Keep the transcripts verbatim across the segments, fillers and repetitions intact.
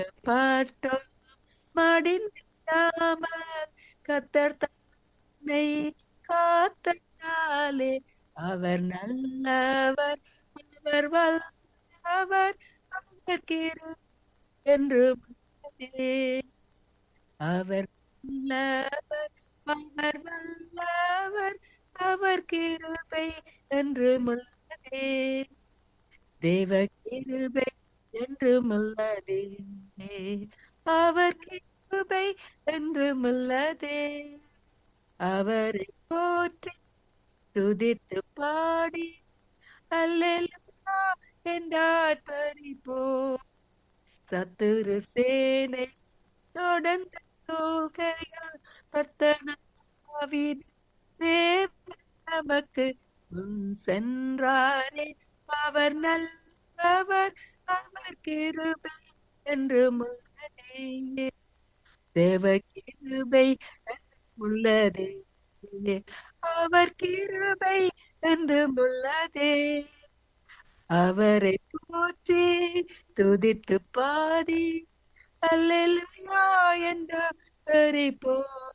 Bottom மடிந்திடாமல் கத்தர் தன்னை காத்தனாலே அவர் நல்லவர், அவர் வல்லவர், அவர் கிரு என்று உள்ளதே. அவர் நல்லவர், அவர் வல்லவர், அவர் கிருபை என்று உள்ளதே. தேவ கிருபை என்று உள்ளதே. அவர் கிருபை என்று உள்ளதே. அவரை போற்றி துதித்து பாடி அல்லேலூயா என்றார் பரிபோ. சத்துரு சேனை தொடர்ந்து தோகையில் பத்தனாவின் தேவன் நமக்கு முன் சென்றாரே. அவர் நல்லவர், அவர் கிருபை என்று உள்ளதே. தேவ கிருபை உள்ளதே. அவர் கிருபை என்று உள்ளதே. அவரை போற்றி துதித்து பாடி அல்லேலூயா என்ற பரிபோ.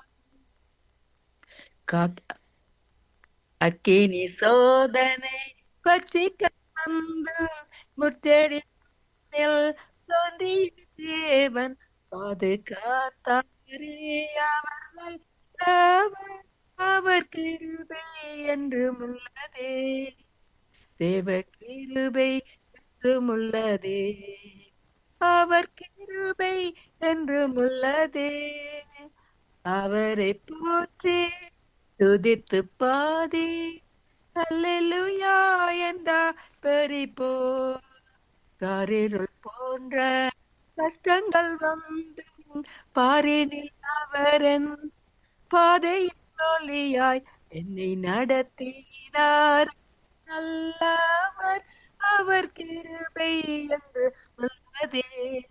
அக்கினி சோதனை பற்றி கலந்து முற்றடி தோன்றிய தேவன் பாதுகாத்தாரே. அவர் வல்லவர், அவர் கிருபை என்று உள்ளதே. தேவ கிருபை என்று உள்ளதே. அவர் கிருபை என்று உள்ளதே. அவரை போற்றி துதித்து பாடி அல்லேலூயா என்றார் பரிபோ. காரிருள் போன்ற கஷ்டங்கள் வந்து பாரினில் அவரன் பாதையில் ஒளியாய் என்னை நடத்தினார். நல்லவர், அவர் கிருபை என்று உள்ளதே.